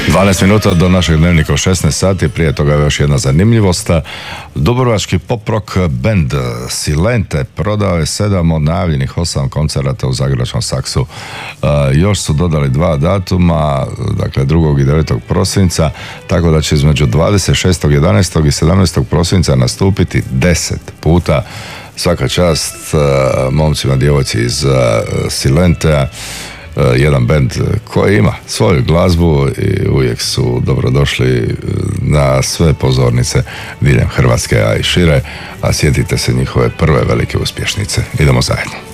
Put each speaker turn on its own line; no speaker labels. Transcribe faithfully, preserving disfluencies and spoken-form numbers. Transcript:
dvanaest minuta do našeg dnevnika u šesnaest sati, prije toga je još jedna zanimljivost. Dubrovački pop-rock band Silente prodao je sedam od najavljenih osam koncerata u Zagrebačkom Saksu. Uh, još su dodali dva datuma, dakle drugog i devetog prosinca, tako da će između dvadeset šestog jedanaestog i sedamnaestog prosinca nastupiti deset puta. Svaka čast uh, momcima, djevojci iz uh, Silentea. Uh, jedan bend koji ima svoju glazbu i uvijek su dobrodošli na sve pozornice diljem Hrvatske, a i šire, a sjetite se njihove prve velike uspješnice. Idemo zajedno.